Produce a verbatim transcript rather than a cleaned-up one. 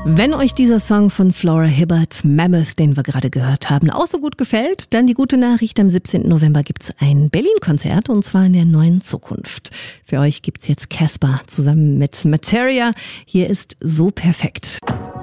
Wenn euch dieser Song von Flora Hibbert, Mammoth, den wir gerade gehört haben, auch so gut gefällt, dann die gute Nachricht, am siebzehnten November gibt's ein Berlin-Konzert und zwar in der Neuen Zukunft. Für euch gibt's jetzt Casper zusammen mit Materia. Hier ist So Perfekt.